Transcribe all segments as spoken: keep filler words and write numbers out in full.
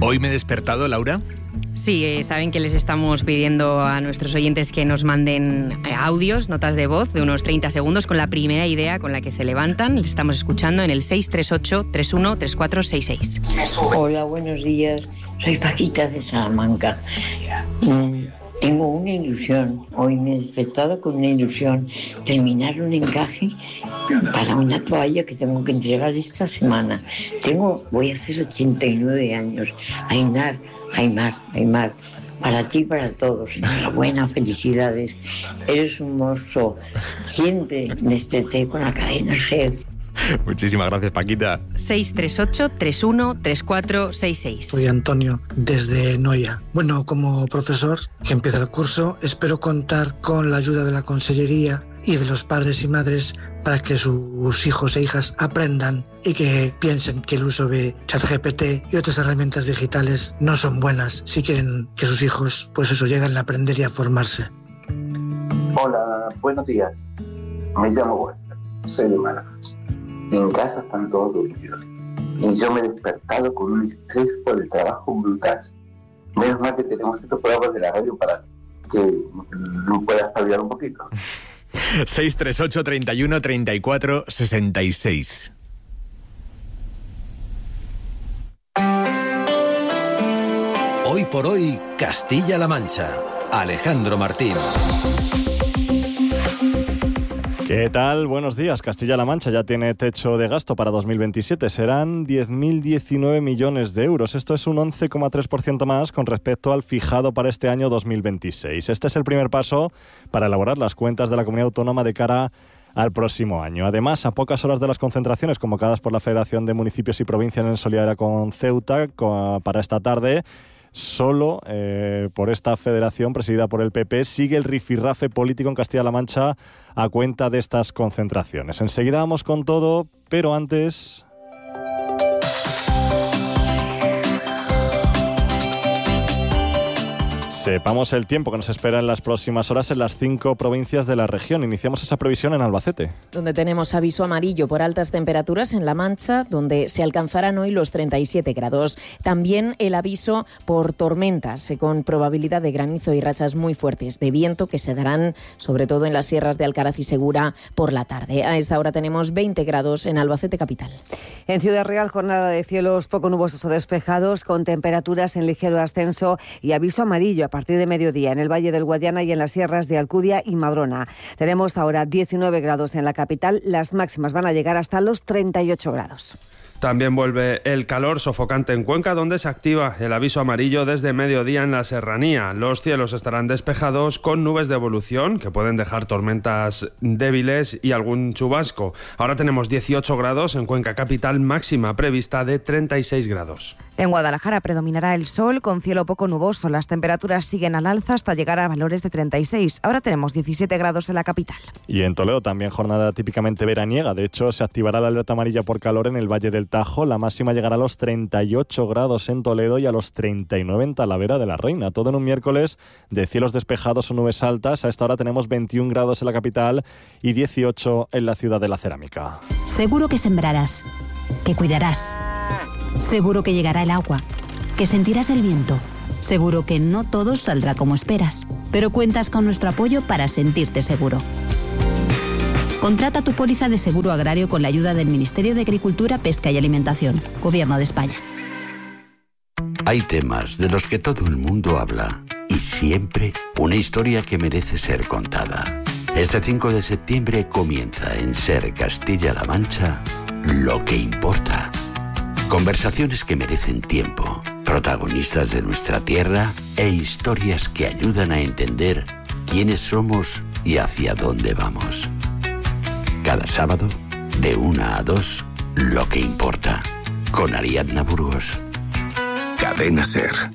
Hoy me he despertado, Laura. Sí, eh, saben que les estamos pidiendo a nuestros oyentes que nos manden eh, audios, notas de voz de unos treinta segundos con la primera idea con la que se levantan. Les estamos escuchando en el seis tres ocho, tres uno tres cuatro seis seis. Hola, buenos días. Soy Paquita de Salamanca. Mm, tengo una ilusión. Hoy me he despertado con una ilusión. Terminar un encaje para una toalla que tengo que entregar esta semana. Tengo, voy a hacer ochenta y nueve años. Ainar, Aymar, Aymar, para ti y para todos. Enhorabuena, felicidades. Eres un monstruo. Siempre desperté con la cadena SER. Muchísimas gracias, Paquita. seis tres ocho, tres uno tres cuatro seis seis. Soy Antonio, desde Noia. Bueno, como profesor que empieza el curso, espero contar con la ayuda de la consellería y de los padres y madres para que sus hijos e hijas aprendan y que piensen que el uso de ChatGPT y otras herramientas digitales no son buenas si quieren que sus hijos, pues eso, lleguen a aprender y a formarse. Hola, buenos días. Me llamo Walter, soy de Málaga. En casa están todos dormidos y yo me he despertado con un estrés por el trabajo brutal. Menos mal que tenemos estos programas de la radio para que no pueda espabilar un poquito. seis tres ocho, treinta y uno, treinta y cuatro, sesenta y seis. Hoy por hoy, Castilla-La Mancha. Alejandro Martín. ¿Qué tal? Buenos días. Castilla-La Mancha ya tiene techo de gasto para dos mil veintisiete. Serán diez mil diecinueve millones de euros. Esto es un once coma tres por ciento más con respecto al fijado para este año dos mil veintiséis. Este es el primer paso para elaborar las cuentas de la comunidad autónoma de cara al próximo año. Además, a pocas horas de las concentraciones convocadas por la Federación de Municipios y Provincias en solidaridad con Ceuta para esta tarde, solo eh, por esta federación presidida por el P P sigue el rifirrafe político en Castilla-La Mancha a cuenta de estas concentraciones. Enseguida vamos con todo, pero antes... sepamos el tiempo que nos espera en las próximas horas en las cinco provincias de la región. Iniciamos esa previsión en Albacete, donde tenemos aviso amarillo por altas temperaturas en La Mancha, donde se alcanzarán hoy los treinta y siete grados. También el aviso por tormentas, con probabilidad de granizo y rachas muy fuertes de viento que se darán sobre todo en las sierras de Alcaraz y Segura por la tarde. A esta hora tenemos veinte grados en Albacete capital. En Ciudad Real, jornada de cielos poco nubosos o despejados, con temperaturas en ligero ascenso y aviso amarillo a partir de mediodía en el Valle del Guadiana y en las sierras de Alcudia y Madrona. Tenemos ahora diecinueve grados en la capital, las máximas van a llegar hasta los treinta y ocho grados. También vuelve el calor sofocante en Cuenca, donde se activa el aviso amarillo desde mediodía en la serranía. Los cielos estarán despejados con nubes de evolución que pueden dejar tormentas débiles y algún chubasco. Ahora tenemos dieciocho grados en Cuenca capital, máxima prevista de treinta y seis grados. En Guadalajara predominará el sol con cielo poco nuboso. Las temperaturas siguen al alza hasta llegar a valores de treinta y seis. Ahora tenemos diecisiete grados en la capital. Y en Toledo también jornada típicamente veraniega. De hecho, se activará la alerta amarilla por calor en el Valle del Tajo. La máxima llegará a los treinta y ocho grados en Toledo y a los treinta y nueve en Talavera de la Reina. Todo en un miércoles de cielos despejados o nubes altas. A esta hora tenemos veintiún grados en la capital y dieciocho en la ciudad de la Cerámica. Seguro que sembrarás, que cuidarás. Seguro que llegará el agua, que sentirás el viento. Seguro que no todo saldrá como esperas, pero cuentas con nuestro apoyo para sentirte seguro. Contrata tu póliza de seguro agrario con la ayuda del Ministerio de Agricultura, Pesca y Alimentación, Gobierno de España. Hay temas de los que todo el mundo habla y siempre una historia que merece ser contada. Este cinco de septiembre comienza en SER Castilla-La Mancha Lo que importa. Conversaciones que merecen tiempo, protagonistas de nuestra tierra e historias que ayudan a entender quiénes somos y hacia dónde vamos. Cada sábado, de una a dos, Lo que importa, con Ariadna Burgos. Cadena SER.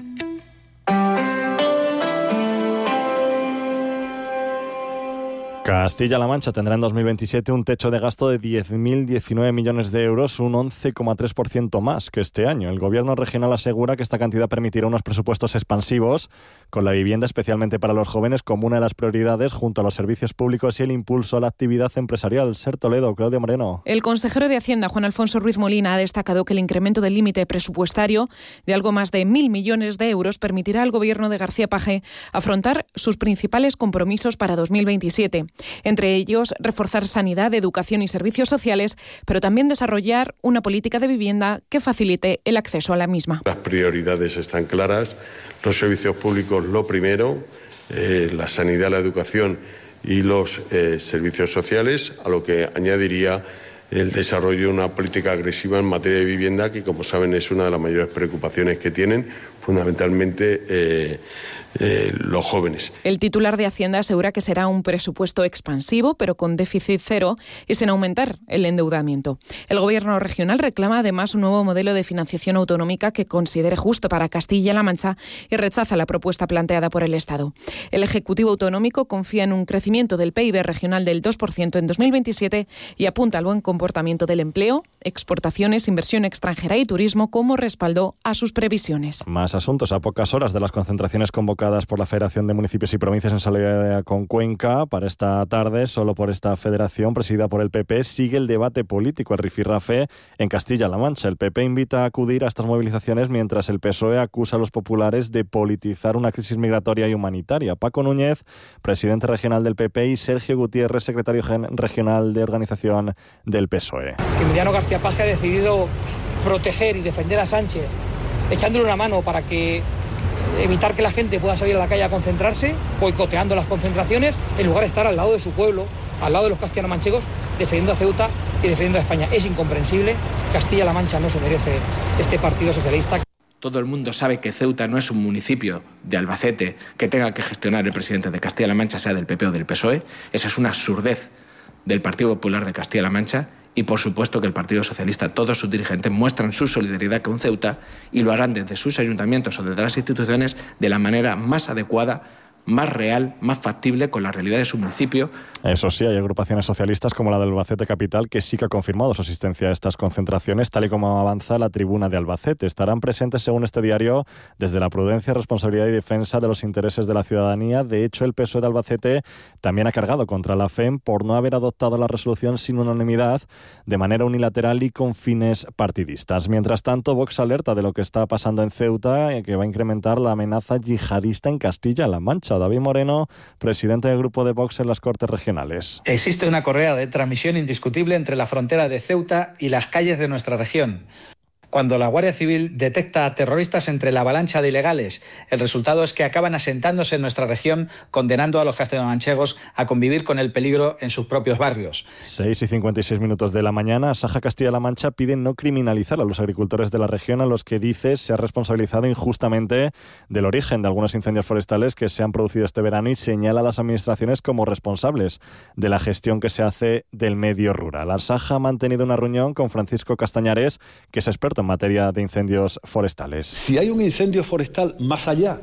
Castilla-La Mancha tendrá en dos mil veintisiete un techo de gasto de diez mil diecinueve millones de euros, un once coma tres por ciento más que este año. El gobierno regional asegura que esta cantidad permitirá unos presupuestos expansivos, con la vivienda, especialmente para los jóvenes, como una de las prioridades, junto a los servicios públicos y el impulso a la actividad empresarial. Ser Toledo, Claudia Moreno. El consejero de Hacienda, Juan Alfonso Ruiz Molina, ha destacado que el incremento del límite presupuestario de algo más de mil millones de euros permitirá al gobierno de García Paje afrontar sus principales compromisos para dos mil veintisiete. Entre ellos, reforzar sanidad, educación y servicios sociales, pero también desarrollar una política de vivienda que facilite el acceso a la misma. Las prioridades están claras, los servicios públicos lo primero, eh, la sanidad, la educación y los eh, servicios sociales, a lo que añadiría el desarrollo de una política agresiva en materia de vivienda, que, como saben, es una de las mayores preocupaciones que tienen fundamentalmente eh, eh, los jóvenes. El titular de Hacienda asegura que será un presupuesto expansivo, pero con déficit cero y sin aumentar el endeudamiento. El Gobierno regional reclama además un nuevo modelo de financiación autonómica que considere justo para Castilla-La Mancha y rechaza la propuesta planteada por el Estado. El Ejecutivo Autonómico confía en un crecimiento del P I B regional del dos por ciento en dos mil veintisiete y apunta al buen comportamiento del empleo, exportaciones, inversión extranjera y turismo como respaldo a sus previsiones. Más asuntos. A pocas horas de las concentraciones convocadas por la Federación de Municipios y Provincias en solidaridad con Cuenca, para esta tarde, solo por esta federación presidida por el P P, sigue el debate político, el rifirrafe en Castilla-La Mancha. El P P invita a acudir a estas movilizaciones mientras el P S O E acusa a los populares de politizar una crisis migratoria y humanitaria. Paco Núñez, presidente regional del P P, y Sergio Gutiérrez, secretario regional de organización del P S O E. Que Emiliano García Paje ha decidido proteger y defender a Sánchez, echándole una mano para que evitar que la gente pueda salir a la calle a concentrarse, boicoteando las concentraciones, en lugar de estar al lado de su pueblo, al lado de los castellano-manchegos, defendiendo a Ceuta y defendiendo a España. Es incomprensible. Castilla-La Mancha no se merece este Partido Socialista. Todo el mundo sabe que Ceuta no es un municipio de Albacete que tenga que gestionar el presidente de Castilla-La Mancha, sea del P P o del P S O E. Esa es una absurdez del Partido Popular de Castilla-La Mancha. Y por supuesto que el Partido Socialista, todos sus dirigentes muestran su solidaridad con Ceuta y lo harán desde sus ayuntamientos o desde las instituciones de la manera más adecuada, más real, más factible con la realidad de su municipio. Eso sí, hay agrupaciones socialistas como la de Albacete Capital que sí que ha confirmado su asistencia a estas concentraciones, tal y como avanza la tribuna de Albacete. Estarán presentes, según este diario, desde la prudencia, responsabilidad y defensa de los intereses de la ciudadanía. De hecho, el P S O E de Albacete también ha cargado contra la F E M por no haber adoptado la resolución sin unanimidad, de manera unilateral y con fines partidistas. Mientras tanto, Vox alerta de lo que está pasando en Ceuta, que va a incrementar la amenaza yihadista en Castilla-La Mancha. David Moreno, presidente del grupo de Vox en las Cortes Regionales. Existe una correa de transmisión indiscutible entre la frontera de Ceuta y las calles de nuestra región. Cuando la Guardia Civil detecta a terroristas entre la avalancha de ilegales, el resultado es que acaban asentándose en nuestra región, condenando a los castellanomanchegos a convivir con el peligro en sus propios barrios. seis y cincuenta y seis minutos de la mañana, Saja Castilla-La Mancha pide no criminalizar a los agricultores de la región, a los que dice se ha responsabilizado injustamente del origen de algunos incendios forestales que se han producido este verano, y señala a las administraciones como responsables de la gestión que se hace del medio rural. La Saja ha mantenido una reunión con Francisco Castañares, que es experto en materia de incendios forestales. Si hay un incendio forestal más allá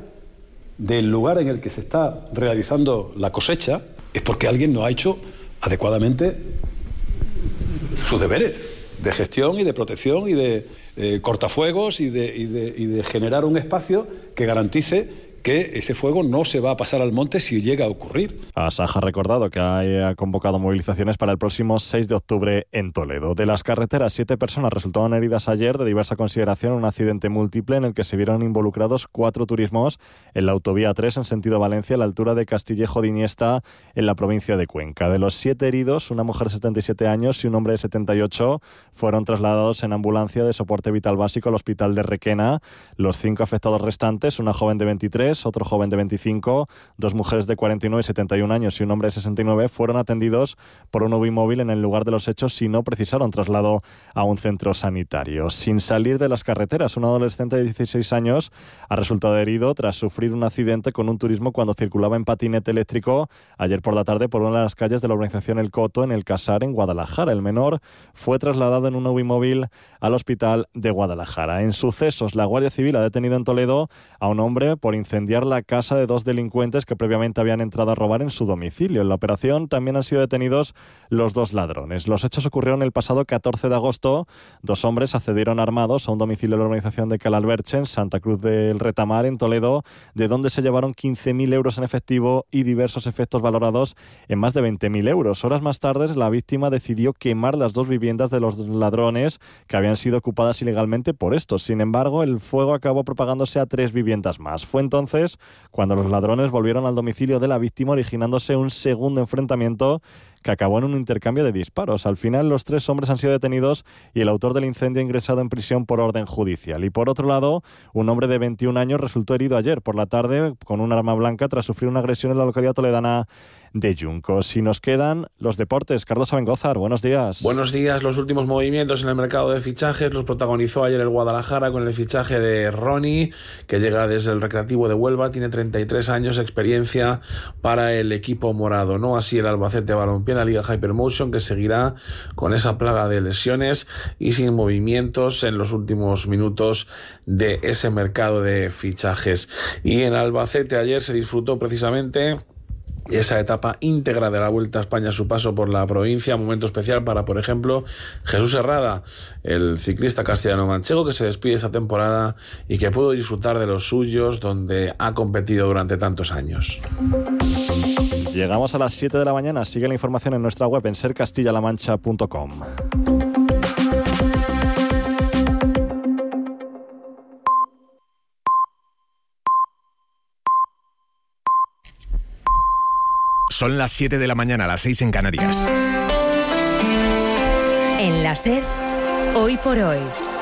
del lugar en el que se está realizando la cosecha, es porque alguien no ha hecho adecuadamente sus deberes de gestión y de protección y de eh, cortafuegos y de, y, de, y de generar un espacio que garantice que ese fuego no se va a pasar al monte si llega a ocurrir. Asaja ha recordado que ha convocado movilizaciones para el próximo seis de octubre en Toledo. De las carreteras, siete personas resultaron heridas ayer de diversa consideración en un accidente múltiple en el que se vieron involucrados cuatro turismos en la autovía tres en sentido Valencia, a la altura de Castillejo de Iniesta, en la provincia de Cuenca. De los siete heridos, una mujer de setenta y siete años y un hombre de setenta y ocho fueron trasladados en ambulancia de soporte vital básico al hospital de Requena. Los cinco afectados restantes, una joven de veintitrés, otro joven de veinticinco, dos mujeres de cuarenta y nueve y setenta y un años y un hombre de sesenta y nueve, fueron atendidos por un móvil en el lugar de los hechos y no precisaron traslado a un centro sanitario. Sin salir de las carreteras, un adolescente de dieciséis años ha resultado herido tras sufrir un accidente con un turismo cuando circulaba en patinete eléctrico ayer por la tarde por una de las calles de la urbanización El Coto, en el Casar, en Guadalajara. El menor fue trasladado en un móvil al hospital de Guadalajara. En sucesos, la Guardia Civil ha detenido en Toledo a un hombre por incendiar incendiar la casa de dos delincuentes que previamente habían entrado a robar en su domicilio. En la operación también han sido detenidos los dos ladrones. Los hechos ocurrieron el pasado catorce de agosto. Dos hombres accedieron armados a un domicilio de la organización de Calalberche, en Santa Cruz del Retamar, en Toledo, de donde se llevaron quince mil euros en efectivo y diversos efectos valorados en más de veinte mil euros. Horas más tarde, la víctima decidió quemar las dos viviendas de los ladrones que habían sido ocupadas ilegalmente por estos. Sin embargo, el fuego acabó propagándose a tres viviendas más. Fue entonces cuando los ladrones volvieron al domicilio de la víctima, originándose un segundo enfrentamiento que acabó en un intercambio de disparos. Al final, los tres hombres han sido detenidos y el autor del incendio ingresado en prisión por orden judicial. Y por otro lado, un hombre de veintiún años resultó herido ayer por la tarde con un arma blanca tras sufrir una agresión en la localidad toledana de Yuncos. Y nos quedan los deportes. Carlos Abengózar, buenos días. Buenos días. Los últimos movimientos en el mercado de fichajes los protagonizó ayer el Guadalajara con el fichaje de Ronnie, que llega desde el Recreativo de Huelva, tiene treinta y tres años, experiencia para el equipo morado. No así el Albacete Balompié en la Liga Hypermotion, que seguirá con esa plaga de lesiones y sin movimientos en los últimos minutos de ese mercado de fichajes. Y en Albacete ayer se disfrutó precisamente esa etapa íntegra de la Vuelta a España, su paso por la provincia, momento especial para, por ejemplo, Jesús Herrada, el ciclista castellano-manchego que se despide esa temporada y que pudo disfrutar de los suyos donde ha competido durante tantos años. Llegamos a las siete de la mañana. Sigue la información en nuestra web en ser castilla la mancha punto com. Son las siete de la mañana, las seis en Canarias. En la SER, hoy por hoy,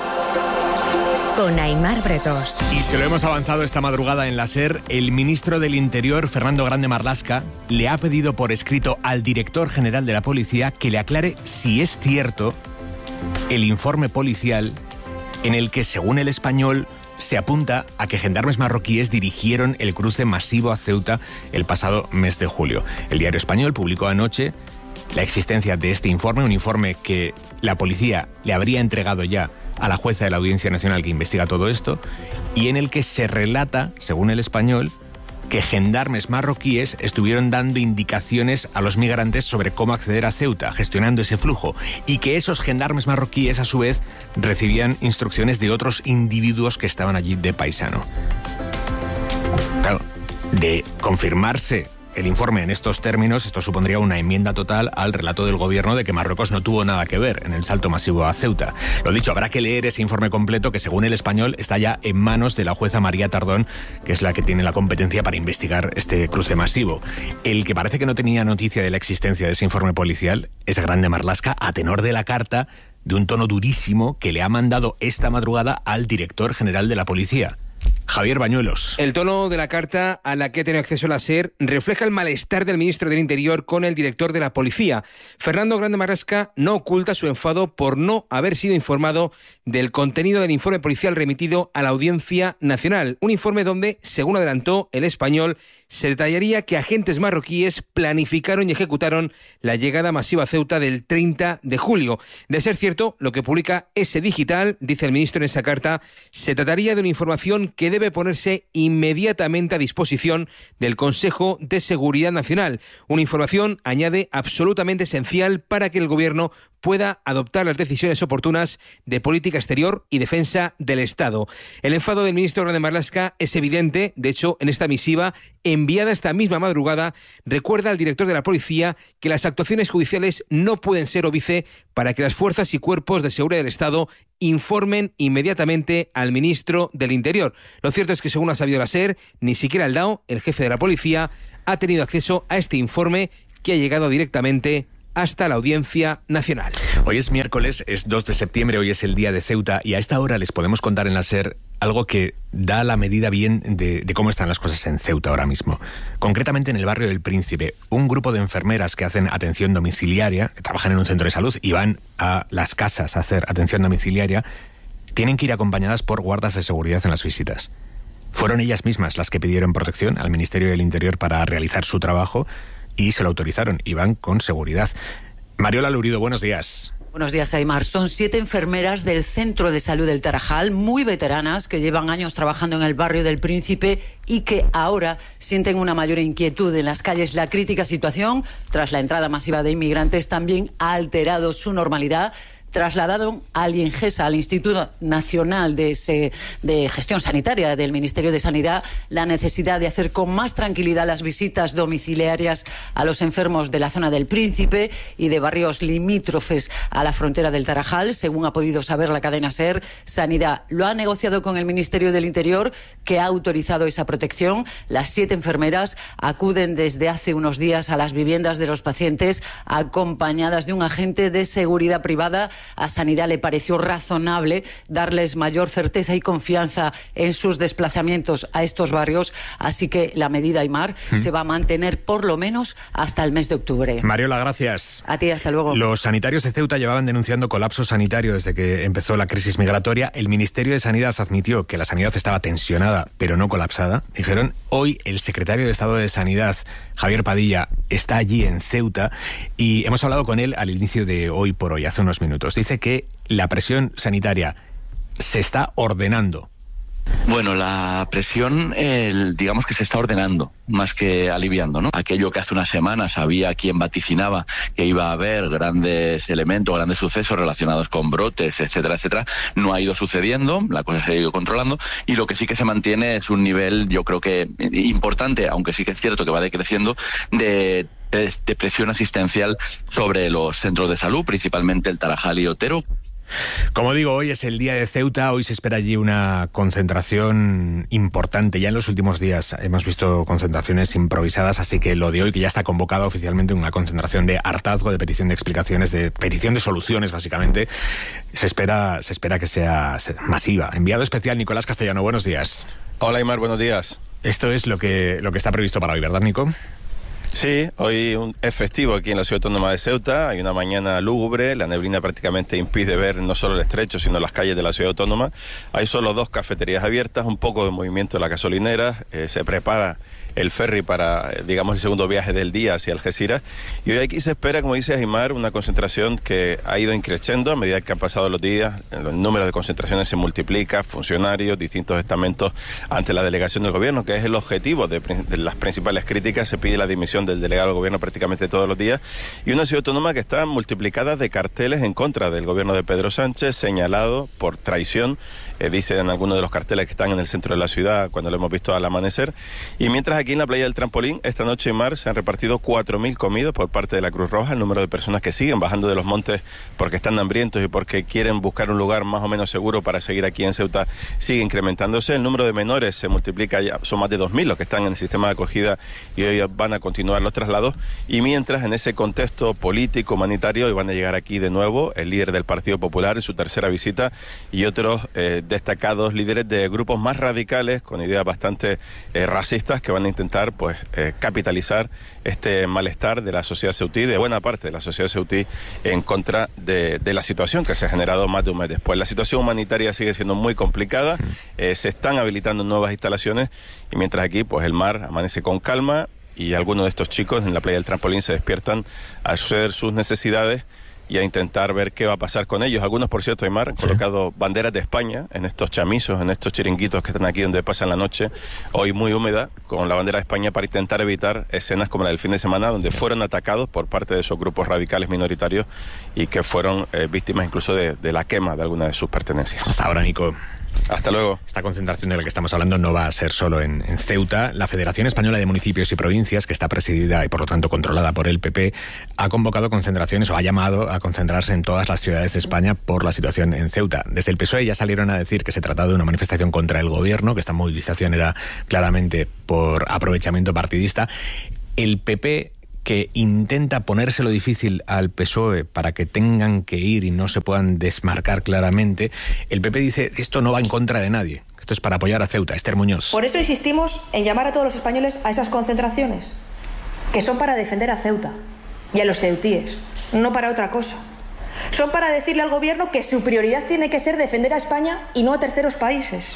con Aimar Bretos. Y se lo hemos avanzado esta madrugada en la SER, el ministro del Interior, Fernando Grande Marlaska, le ha pedido por escrito al director general de la policía que le aclare si es cierto el informe policial en el que, según El Español, se apunta a que gendarmes marroquíes dirigieron el cruce masivo a Ceuta el pasado mes de julio. El Diario Español publicó anoche la existencia de este informe, un informe que la policía le habría entregado ya a la jueza de la Audiencia Nacional que investiga todo esto, y en el que se relata, según El Español, que gendarmes marroquíes estuvieron dando indicaciones a los migrantes sobre cómo acceder a Ceuta, gestionando ese flujo, y que esos gendarmes marroquíes, a su vez, recibían instrucciones de otros individuos que estaban allí de paisano. Claro, de confirmarse el informe en estos términos, esto supondría una enmienda total al relato del gobierno de que Marruecos no tuvo nada que ver en el salto masivo a Ceuta. Lo dicho, habrá que leer ese informe completo que, según El Español, está ya en manos de la jueza María Tardón, que es la que tiene la competencia para investigar este cruce masivo. El que parece que no tenía noticia de la existencia de ese informe policial es Grande Marlaska, a tenor de la carta de un tono durísimo que le ha mandado esta madrugada al director general de la policía. Javier Bañuelos. El tono de la carta a la que ha tenido acceso la SER refleja el malestar del ministro del Interior con el director de la policía. Fernando Grande Marlaska no oculta su enfado por no haber sido informado del contenido del informe policial remitido a la Audiencia Nacional. Un informe donde, según adelantó El Español, se detallaría que agentes marroquíes planificaron y ejecutaron la llegada masiva a Ceuta del treinta de julio. De ser cierto, lo que publica ese digital, dice el ministro en esa carta, se trataría de una información que debe ponerse inmediatamente a disposición del Consejo de Seguridad Nacional. Una información, añade, absolutamente esencial para que el Gobierno pueda adoptar las decisiones oportunas de política exterior y defensa del Estado. El enfado del ministro Grande Marlaska es evidente. De hecho, en esta misiva, enviada esta misma madrugada, recuerda al director de la policía que las actuaciones judiciales no pueden ser óbice para que las fuerzas y cuerpos de seguridad del Estado informen inmediatamente al ministro del Interior. Lo cierto es que, según ha sabido la SER, ni siquiera el DAO, el jefe de la policía, ha tenido acceso a este informe que ha llegado directamente hasta la Audiencia Nacional. Hoy es miércoles, es dos de septiembre, hoy es el día de Ceuta, y a esta hora les podemos contar en la SER algo que da la medida bien de, de cómo están las cosas en Ceuta ahora mismo. Concretamente en el barrio del Príncipe, un grupo de enfermeras que hacen atención domiciliaria, que trabajan en un centro de salud y van a las casas a hacer atención domiciliaria, tienen que ir acompañadas por guardas de seguridad en las visitas. Fueron ellas mismas las que pidieron protección al Ministerio del Interior para realizar su trabajo y se lo autorizaron y van con seguridad. Mariola Lurido, buenos días. Buenos días, Aymar. Son siete enfermeras del Centro de Salud del Tarajal, muy veteranas, que llevan años trabajando en el barrio del Príncipe y que ahora sienten una mayor inquietud en las calles. La crítica situación, tras la entrada masiva de inmigrantes, también ha alterado su normalidad. Trasladaron al INGESA, al Instituto Nacional de, Se, de Gestión Sanitaria del Ministerio de Sanidad, la necesidad de hacer con más tranquilidad las visitas domiciliarias a los enfermos de la zona del Príncipe y de barrios limítrofes a la frontera del Tarajal. Según ha podido saber la cadena SER, Sanidad lo ha negociado con el Ministerio del Interior, que ha autorizado esa protección. Las siete enfermeras acuden desde hace unos días a las viviendas de los pacientes acompañadas de un agente de seguridad privada. A Sanidad le pareció razonable darles mayor certeza y confianza en sus desplazamientos a estos barrios, así que la medida, Aymar, ¿Mm? se va a mantener por lo menos hasta el mes de octubre. Mariola, gracias. A ti, hasta luego. Los sanitarios de Ceuta llevaban denunciando colapso sanitario desde que empezó la crisis migratoria. El Ministerio de Sanidad admitió que la sanidad estaba tensionada, pero no colapsada. Dijeron, hoy el secretario de Estado de Sanidad, Javier Padilla, está allí en Ceuta y hemos hablado con él al inicio de Hoy por Hoy, hace unos minutos. Dice que la presión sanitaria se está ordenando. Bueno, la presión, eh, digamos que se está ordenando, más que aliviando, ¿no? Aquello que hace unas semanas había quien vaticinaba que iba a haber grandes elementos, grandes sucesos relacionados con brotes, etcétera, etcétera, no ha ido sucediendo, la cosa se ha ido controlando, y lo que sí que se mantiene es un nivel, yo creo que importante, aunque sí que es cierto que va decreciendo, de de presión asistencial sobre los centros de salud, principalmente el Tarajal y Otero. Como digo, hoy es el día de Ceuta, hoy se espera allí una concentración importante. Ya en los últimos días hemos visto concentraciones improvisadas, así que lo de hoy, que ya está convocada oficialmente una concentración de hartazgo, de petición de explicaciones, de petición de soluciones, básicamente, se espera, se espera que sea masiva. Enviado especial Nicolás Castellano, buenos días. Hola, Aymar, buenos días. Esto es lo que, lo que está previsto para hoy, ¿verdad, Nico? Sí, hoy un, es festivo aquí en la ciudad autónoma de Ceuta, hay una mañana lúgubre, la neblina prácticamente impide ver no solo el estrecho, sino las calles de la ciudad autónoma. Hay solo dos cafeterías abiertas, un poco de movimiento en la gasolinera, eh, se prepara el ferry para, digamos, el segundo viaje del día hacia Algeciras. Y hoy aquí se espera, como dice Aymar, una concentración que ha ido increciendo a medida que han pasado los días. El número de concentraciones se multiplica, funcionarios, distintos estamentos ante la delegación del gobierno, que es el objetivo de, de las principales críticas. Se pide la dimisión del delegado del gobierno prácticamente todos los días. Y una ciudad autónoma que está multiplicada de carteles en contra del gobierno de Pedro Sánchez, señalado por traición. Eh, dicen algunos de los carteles que están en el centro de la ciudad cuando lo hemos visto al amanecer. Y mientras aquí en la playa del Trampolín, esta noche en mar, se han repartido cuatro mil comidas por parte de la Cruz Roja. El número de personas que siguen bajando de los montes porque están hambrientos y porque quieren buscar un lugar más o menos seguro para seguir aquí en Ceuta sigue incrementándose. El número de menores se multiplica ya, son más de dos mil los que están en el sistema de acogida y hoy van a continuar los traslados. Y mientras, en ese contexto político, humanitario, hoy van a llegar aquí de nuevo el líder del Partido Popular en su tercera visita y otros eh, destacados líderes de grupos más radicales con ideas bastante eh, racistas que van a intentar pues eh, capitalizar este malestar de la sociedad ceutí, de buena parte de la sociedad ceutí, en contra de, de la situación que se ha generado más de un mes después. La situación humanitaria sigue siendo muy complicada, eh, se están habilitando nuevas instalaciones y mientras aquí pues el mar amanece con calma y algunos de estos chicos en la playa del Trampolín se despiertan a hacer sus necesidades y a intentar ver qué va a pasar con ellos. Algunos, por cierto, Aymar, han colocado banderas de España en estos chamizos, en estos chiringuitos que están aquí donde pasan la noche, hoy muy húmeda, con la bandera de España para intentar evitar escenas como la del fin de semana, donde fueron atacados por parte de esos grupos radicales minoritarios y que fueron eh, víctimas incluso de, de la quema de algunas de sus pertenencias. Hasta ahora, Nico. Hasta luego. Esta concentración de la que estamos hablando no va a ser solo en, en Ceuta. La Federación Española de Municipios y Provincias, que está presidida y por lo tanto controlada por el P P, ha convocado concentraciones o ha llamado a concentrarse en todas las ciudades de España por la situación en Ceuta. Desde el P S O E ya salieron a decir que se trataba de una manifestación contra el gobierno, que esta movilización era claramente por aprovechamiento partidista. El P P, que intenta ponérselo difícil al P S O E para que tengan que ir y no se puedan desmarcar claramente, el P P dice que esto no va en contra de nadie, esto es para apoyar a Ceuta. Esther Muñoz. Por eso insistimos en llamar a todos los españoles a esas concentraciones, que son para defender a Ceuta y a los ceutíes, no para otra cosa. Son para decirle al gobierno que su prioridad tiene que ser defender a España y no a terceros países.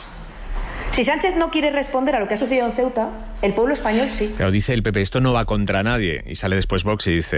Si Sánchez no quiere responder a lo que ha sucedido en Ceuta, el pueblo español sí. Claro, dice el P P, esto no va contra nadie. Y sale después Vox y dice,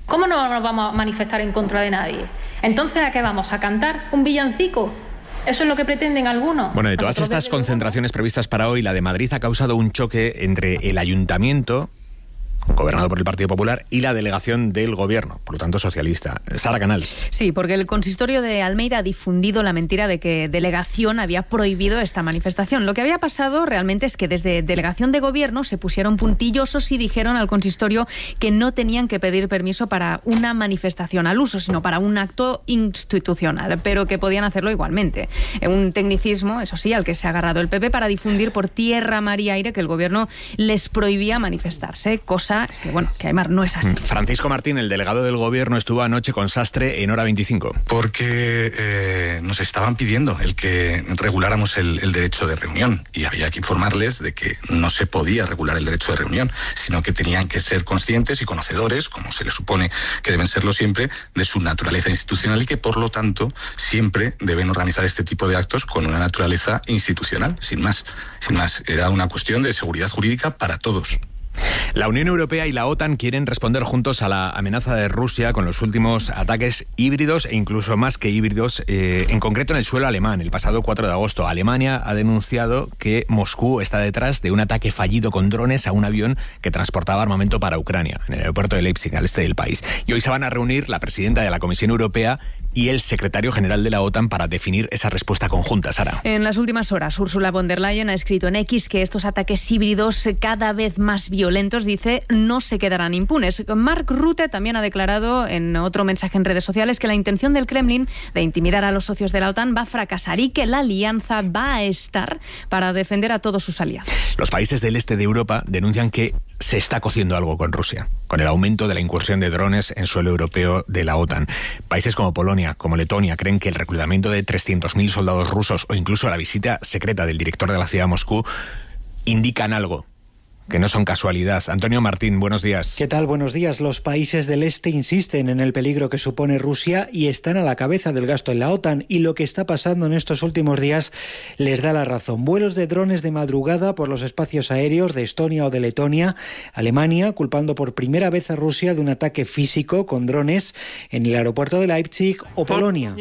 ¿Cómo no nos vamos a manifestar en contra de nadie? Entonces, ¿a qué vamos? ¿A cantar un villancico? ¿Eso es lo que pretenden algunos? Bueno, de todas estas concentraciones previstas para hoy, la de Madrid ha causado un choque entre el ayuntamiento, gobernado por el Partido Popular, y la delegación del Gobierno, por lo tanto socialista. Sara Canals. Sí, porque el consistorio de Almeida ha difundido la mentira de que delegación había prohibido esta manifestación. Lo que había pasado realmente es que desde delegación de Gobierno se pusieron puntillosos y dijeron al consistorio que no tenían que pedir permiso para una manifestación al uso, sino para un acto institucional, pero que podían hacerlo igualmente. Un tecnicismo, eso sí, al que se ha agarrado el P P para difundir por tierra, mar y aire que el Gobierno les prohibía manifestarse, cosa que, bueno, que Aimar no es así. Francisco Martín, el delegado del Gobierno, estuvo anoche con Sastre en Hora veinticinco. Porque eh, nos estaban pidiendo el que reguláramos el, el derecho de reunión, y había que informarles de que no se podía regular el derecho de reunión, sino que tenían que ser conscientes y conocedores, como se les supone que deben serlo siempre, de su naturaleza institucional, y que por lo tanto siempre deben organizar este tipo de actos con una naturaleza institucional, sin más. Sin más, era una cuestión de seguridad jurídica para todos. La Unión Europea y la OTAN quieren responder juntos a la amenaza de Rusia con los últimos ataques híbridos e incluso más que híbridos, eh, en concreto en el suelo alemán. El pasado cuatro de agosto, Alemania ha denunciado que Moscú está detrás de un ataque fallido con drones a un avión que transportaba armamento para Ucrania, en el aeropuerto de Leipzig, al este del país. Y hoy se van a reunir la presidenta de la Comisión Europea y el secretario general de la OTAN para definir esa respuesta conjunta, Sara. En las últimas horas, Ursula von der Leyen ha escrito en X que estos ataques híbridos cada vez más violentos, dice, no se quedarán impunes. Mark Rutte también ha declarado en otro mensaje en redes sociales que la intención del Kremlin de intimidar a los socios de la OTAN va a fracasar y que la alianza va a estar para defender a todos sus aliados. Los países del este de Europa denuncian que se está cociendo algo con Rusia, con el aumento de la incursión de drones en suelo europeo de la OTAN. Países como Polonia, como Letonia, creen que el reclutamiento de trescientos mil soldados rusos o incluso la visita secreta del director de la ciudad de Moscú indican algo, que no son casualidad. Antonio Martín, buenos días. ¿Qué tal? Buenos días. Los países del este insisten en el peligro que supone Rusia y están a la cabeza del gasto en la OTAN, y lo que está pasando en estos últimos días les da la razón. Vuelos de drones de madrugada por los espacios aéreos de Estonia o de Letonia, Alemania culpando por primera vez a Rusia de un ataque físico con drones en el aeropuerto de Leipzig, o Polonia,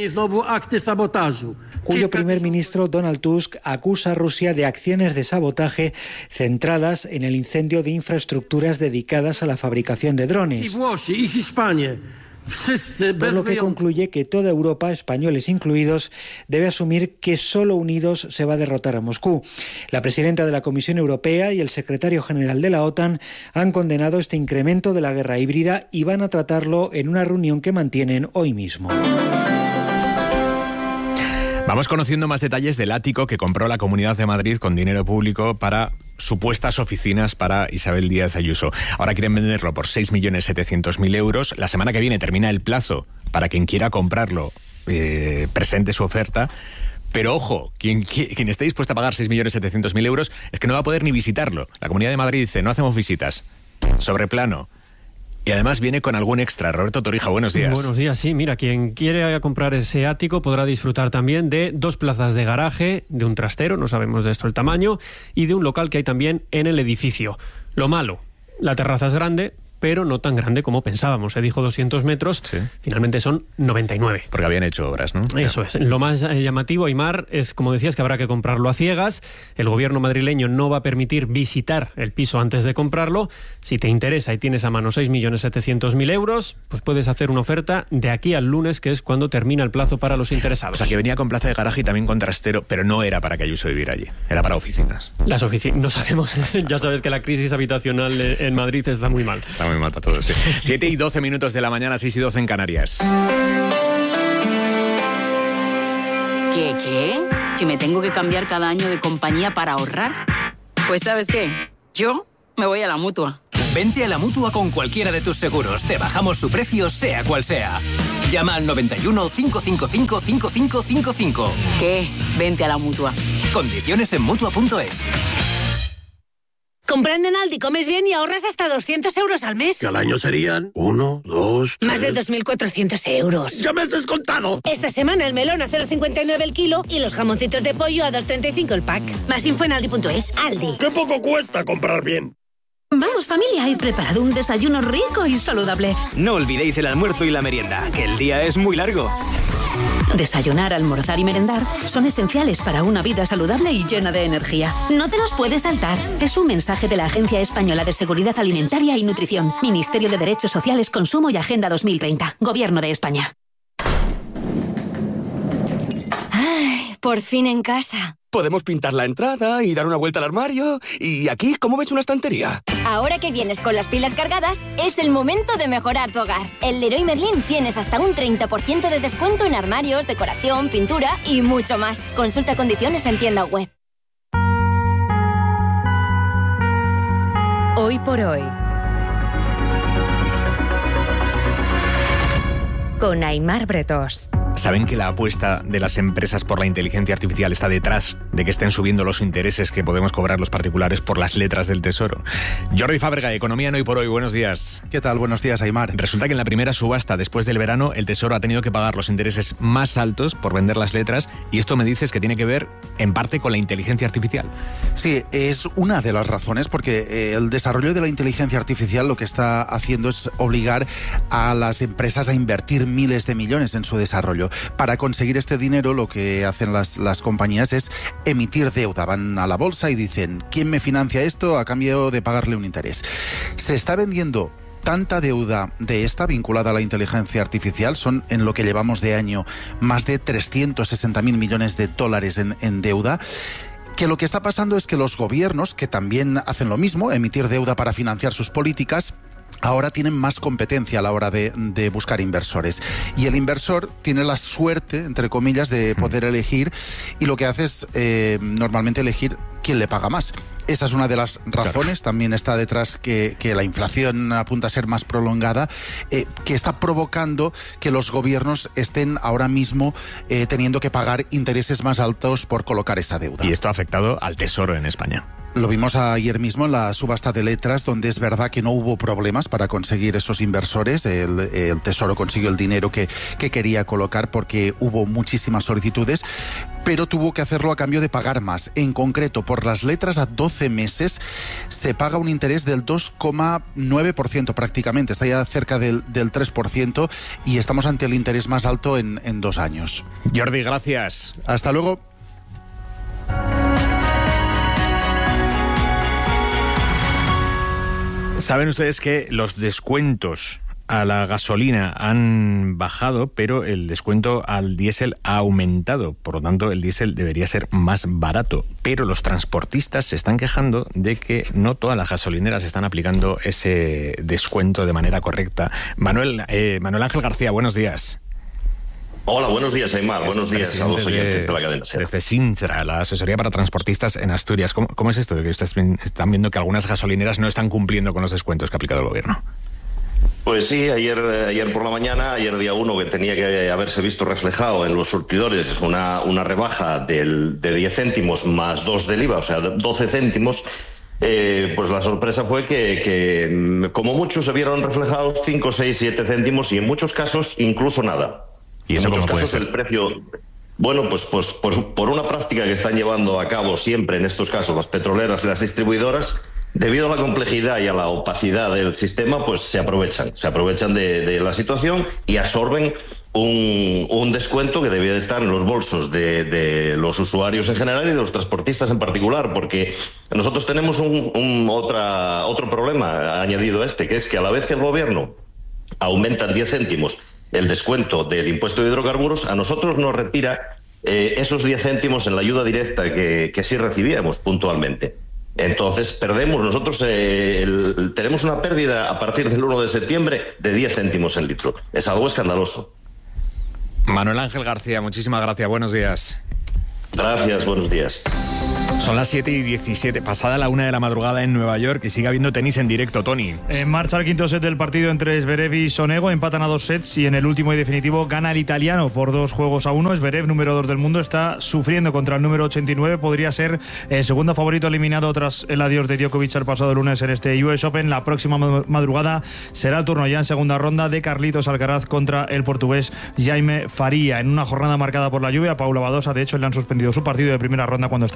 cuyo primer ministro Donald Tusk acusa a Rusia de acciones de sabotaje centradas en el incendio de infraestructuras dedicadas a la fabricación de drones. Por lo que concluye que toda Europa, españoles incluidos, debe asumir que solo unidos se va a derrotar a Moscú. La presidenta de la Comisión Europea y el secretario general de la OTAN han condenado este incremento de la guerra híbrida y van a tratarlo en una reunión que mantienen hoy mismo. Vamos conociendo más detalles del ático que compró la Comunidad de Madrid con dinero público para supuestas oficinas para Isabel Díaz Ayuso. Ahora quieren venderlo por seis millones setecientos mil euros. La semana que viene termina el plazo para quien quiera comprarlo, eh, presente su oferta. Pero ojo, quien, quien esté dispuesto a pagar seis millones setecientos mil euros es que no va a poder ni visitarlo. La Comunidad de Madrid dice, no hacemos visitas. Sobre plano. Y además viene con algún extra. Roberto Torija, buenos días. Buenos días, sí. Mira, quien quiere comprar ese ático podrá disfrutar también de dos plazas de garaje, de un trastero, no sabemos de esto el tamaño, y de un local que hay también en el edificio. Lo malo, la terraza es grande, pero no tan grande como pensábamos. Se dijo doscientos metros, sí. Finalmente son noventa y nueve. Porque habían hecho obras, ¿no? Eso es. Lo más llamativo, Aimar, es, como decías, que habrá que comprarlo a ciegas. El gobierno madrileño no va a permitir visitar el piso antes de comprarlo. Si te interesa y tienes a mano seis millones setecientos mil euros, pues puedes hacer una oferta de aquí al lunes, que es cuando termina el plazo para los interesados. O sea, que venía con plaza de garaje y también con trastero, pero no era para que Ayuso viviera allí, era para oficinas. Las oficinas, no sabemos. Ya sabes que la crisis habitacional en Madrid está muy mal. Está muy mal para todos, sí. siete y doce minutos de la mañana, seis y doce en Canarias. ¿Qué, qué? ¿Que me tengo que cambiar cada año de compañía para ahorrar? Pues ¿sabes qué? Yo me voy a la Mutua. Vente a la Mutua con cualquiera de tus seguros. Te bajamos su precio, sea cual sea. Llama al noventa y uno, cinco cinco cinco, cinco cinco cinco cinco. ¿Qué? Vente a la Mutua. Condiciones en Mutua punto es. Comprando en Aldi comes bien y ahorras hasta doscientos euros al mes. Que al año serían uno, dos, tres... Más de dos mil cuatrocientos euros. ¡Ya me has descontado! Esta semana el melón a cero coma cincuenta y nueve el kilo y los jamoncitos de pollo a dos coma treinta y cinco el pack. Más info en Aldi punto es. Aldi. ¡Qué poco cuesta comprar bien! Vamos familia, he preparado un desayuno rico y saludable. No olvidéis el almuerzo y la merienda, que el día es muy largo. Desayunar, almorzar y merendar son esenciales para una vida saludable y llena de energía. No te los puedes saltar. Es un mensaje de la Agencia Española de Seguridad Alimentaria y Nutrición, Ministerio de Derechos Sociales, Consumo y Agenda dos mil treinta, Gobierno de España. Ay, por fin en casa. Podemos pintar la entrada y dar una vuelta al armario. ¿Y aquí cómo ves una estantería? Ahora que vienes con las pilas cargadas, es el momento de mejorar tu hogar. En Leroy Merlin tienes hasta un treinta por ciento de descuento en armarios, decoración, pintura y mucho más. Consulta condiciones en tienda web. Hoy por hoy. Con Aimar Bretós. ¿Saben que la apuesta de las empresas por la inteligencia artificial está detrás de que estén subiendo los intereses que podemos cobrar los particulares por las letras del Tesoro? Jordi Fábrega, Economía en Hoy por Hoy, buenos días. ¿Qué tal? Buenos días, Aimar. Resulta que en la primera subasta después del verano el Tesoro ha tenido que pagar los intereses más altos por vender las letras, y esto me dices que tiene que ver en parte con la inteligencia artificial. Sí, es una de las razones, porque eh, el desarrollo de la inteligencia artificial lo que está haciendo es obligar a las empresas a invertir miles de millones en su desarrollo. Para conseguir este dinero, lo que hacen las, las compañías es emitir deuda. Van a la bolsa y dicen, ¿quién me financia esto a cambio de pagarle un interés? Se está vendiendo tanta deuda de esta vinculada a la inteligencia artificial, son en lo que llevamos de año más de trescientos sesenta mil millones de dólares en, en deuda, que lo que está pasando es que los gobiernos, que también hacen lo mismo, emitir deuda para financiar sus políticas, ahora tienen más competencia a la hora de, de buscar inversores. Y el inversor tiene la suerte, entre comillas, de poder elegir, y lo que hace es eh, normalmente elegir quién le paga más. Esa es una de las razones. Claro. También está detrás que, que la inflación apunta a ser más prolongada, eh, que está provocando que los gobiernos estén ahora mismo eh, teniendo que pagar intereses más altos por colocar esa deuda. Y esto ha afectado al Tesoro en España. Lo vimos ayer mismo en la subasta de letras, donde es verdad que no hubo problemas para conseguir esos inversores. El, el Tesoro consiguió el dinero que, que quería colocar porque hubo muchísimas solicitudes, pero tuvo que hacerlo a cambio de pagar más. En concreto, por las letras a doce meses se paga un interés del dos coma nueve por ciento prácticamente, está ya cerca del, del tres por ciento, y estamos ante el interés más alto en, en dos años. Jordi, gracias. Hasta luego. Saben ustedes que los descuentos a la gasolina han bajado, pero el descuento al diésel ha aumentado. Por lo tanto, el diésel debería ser más barato. Pero los transportistas se están quejando de que no todas las gasolineras están aplicando ese descuento de manera correcta. Manuel, eh, Manuel Ángel García, buenos días. Hola, buenos días, Aimar. Buenos días a los oyentes de, de la cadena SER. De FESINTRA, la asesoría para transportistas en Asturias. ¿Cómo, cómo es esto de que ustedes están viendo que algunas gasolineras no están cumpliendo con los descuentos que ha aplicado el gobierno? Pues sí, ayer, ayer por la mañana, ayer día uno, que tenía que haberse visto reflejado en los surtidores una, una rebaja del, de diez céntimos más dos del I V A, o sea, doce céntimos. Eh, pues la sorpresa fue que, que como muchos se vieron reflejados cinco, seis, siete céntimos, y en muchos casos incluso nada. ¿Y eso en muchos cómo puede casos ser? El precio, bueno, pues, pues, pues por una práctica que están llevando a cabo siempre en estos casos las petroleras y las distribuidoras, debido a la complejidad y a la opacidad del sistema, pues se aprovechan, se aprovechan de, de la situación y absorben un, un descuento que debía de estar en los bolsos de, de los usuarios en general y de los transportistas en particular, porque nosotros tenemos un, un otra, otro problema añadido a este, que es que a la vez que el gobierno aumenta en diez céntimos el descuento del impuesto de hidrocarburos, a nosotros nos retira eh, esos diez céntimos en la ayuda directa que, que sí recibíamos puntualmente. Entonces perdemos, nosotros eh, el, tenemos una pérdida a partir del uno de septiembre de diez céntimos en litro. Es algo escandaloso. Manuel Ángel García, muchísimas gracias. Buenos días. Gracias, buenos días. Son las siete y diecisiete, pasada la una de la madrugada en Nueva York, y sigue habiendo tenis en directo, Tony. En marcha el quinto set del partido entre Zverev y Sonego, empatan a dos sets y en el último y definitivo gana el italiano por dos juegos a uno. Zverev, número dos del mundo, está sufriendo contra el número ochenta y nueve, podría ser el segundo favorito eliminado tras el adiós de Djokovic el pasado lunes en este U S Open. La próxima madrugada será el turno ya en segunda ronda de Carlitos Alcaraz contra el portugués Jaime Faria. En una jornada marcada por la lluvia, Paula Badosa, de hecho, le han suspendido su partido de primera ronda cuando estaba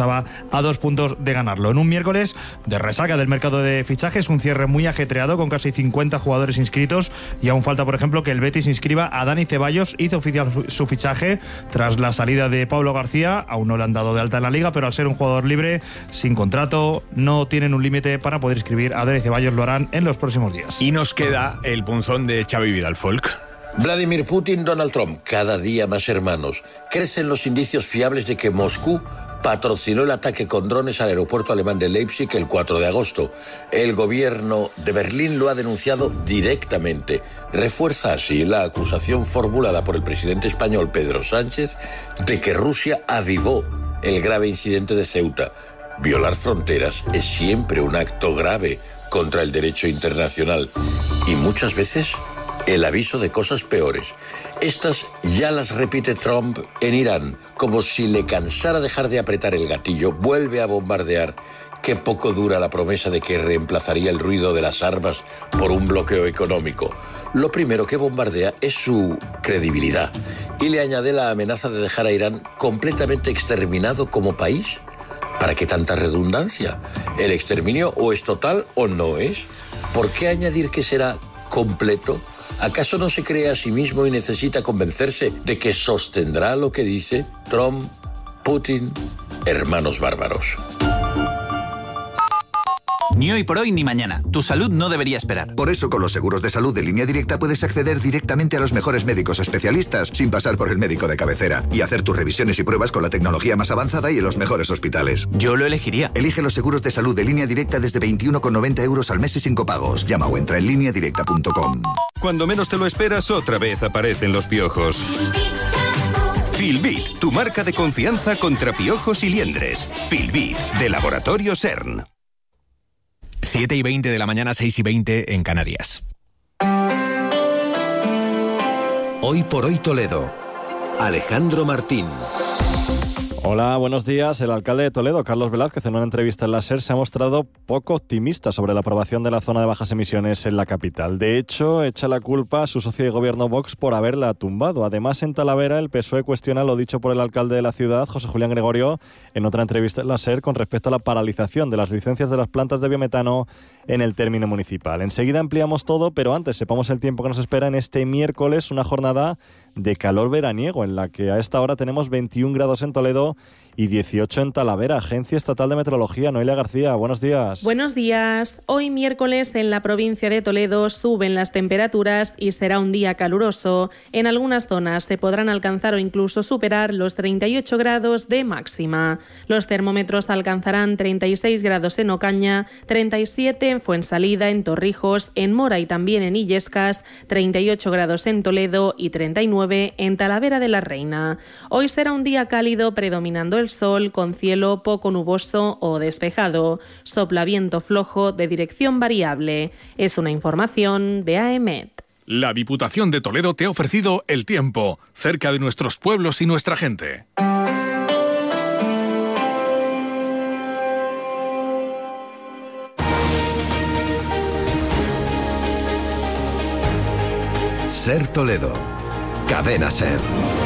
a dos puntos de ganarlo. En un miércoles de resaca del mercado de fichajes, un cierre muy ajetreado con casi cincuenta jugadores inscritos y aún falta, por ejemplo, que el Betis inscriba a Dani Ceballos. Hizo oficial su fichaje tras la salida de Pablo García. Aún no le han dado de alta en la liga, pero al ser un jugador libre, sin contrato, no tienen un límite para poder inscribir a Dani Ceballos. Lo harán en los próximos días. Y nos queda el punzón de Xavi Vidal-Folk. Vladimir Putin, Donald Trump, cada día más hermanos. Crecen los indicios fiables de que Moscú patrocinó el ataque con drones al aeropuerto alemán de Leipzig el cuatro de agosto. El gobierno de Berlín lo ha denunciado directamente. Refuerza así la acusación formulada por el presidente español Pedro Sánchez de que Rusia avivó el grave incidente de Ceuta. Violar fronteras es siempre un acto grave contra el derecho internacional y muchas veces el aviso de cosas peores. Estas ya las repite Trump en Irán, como si le cansara dejar de apretar el gatillo, vuelve a bombardear. Qué poco dura la promesa de que reemplazaría el ruido de las armas por un bloqueo económico. Lo primero que bombardea es su credibilidad y le añade la amenaza de dejar a Irán completamente exterminado como país. ¿Para qué tanta redundancia? ¿El exterminio o es total o no es? ¿Por qué añadir que será completo? ¿Acaso no se cree a sí mismo y necesita convencerse de que sostendrá lo que dice? Trump, Putin, hermanos bárbaros. Ni hoy por hoy ni mañana. Tu salud no debería esperar. Por eso, con los seguros de salud de Línea Directa puedes acceder directamente a los mejores médicos especialistas sin pasar por el médico de cabecera y hacer tus revisiones y pruebas con la tecnología más avanzada y en los mejores hospitales. Yo lo elegiría. Elige los seguros de salud de Línea Directa desde veintiuno con noventa euros al mes y sin copagos. Llama o entra en línea directa punto com. Cuando menos te lo esperas, otra vez aparecen los piojos. Filbit, tu marca de confianza contra piojos y liendres. Filbit, de Laboratorio CERN. siete y veinte de la mañana, seis y veinte en Canarias. Hoy por hoy Toledo. Alejandro Martín. Hola, buenos días. El alcalde de Toledo, Carlos Velázquez, en una entrevista en la SER se ha mostrado poco optimista sobre la aprobación de la zona de bajas emisiones en la capital. De hecho, echa la culpa a su socio de gobierno Vox por haberla tumbado. Además, en Talavera, el P S O E cuestiona lo dicho por el alcalde de la ciudad, José Julián Gregorio, en otra entrevista en la SER con respecto a la paralización de las licencias de las plantas de biometano en el término municipal. Enseguida ampliamos todo, pero antes sepamos el tiempo que nos espera en este miércoles, una jornada de calor veraniego, en la que a esta hora tenemos veintiún grados en Toledo y dieciocho en Talavera. Agencia Estatal de Meteorología, Noelia García, buenos días. Buenos días. Hoy miércoles en la provincia de Toledo suben las temperaturas y será un día caluroso. En algunas zonas se podrán alcanzar o incluso superar los treinta y ocho grados de máxima. Los termómetros alcanzarán treinta y seis grados en Ocaña, treinta y siete en Fuensalida, en Torrijos, en Mora y también en Illescas, treinta y ocho grados en Toledo y treinta y nueve en Talavera de la Reina. Hoy será un día cálido predominando el sol con cielo poco nuboso o despejado. Sopla viento flojo de dirección variable. Es una información de A E M E T. La Diputación de Toledo te ha ofrecido el tiempo, cerca de nuestros pueblos y nuestra gente. SER Toledo. Cadena SER.